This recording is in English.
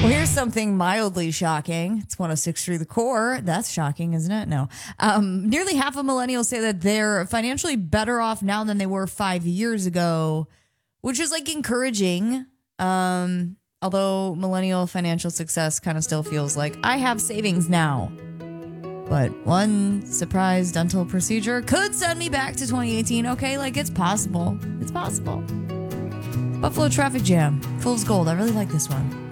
Well, here's something mildly shocking. It's 106.3 The Core. That's shocking, isn't it? No. Nearly half of millennials say that they're financially better off now than they were 5 years ago, which is like encouraging. Although millennial financial success kind of still feels like I have savings now. But one surprise dental procedure could send me back to 2018. Okay, like it's possible. It's possible. Buffalo Traffic Jam. Fool's Gold. I really like this one.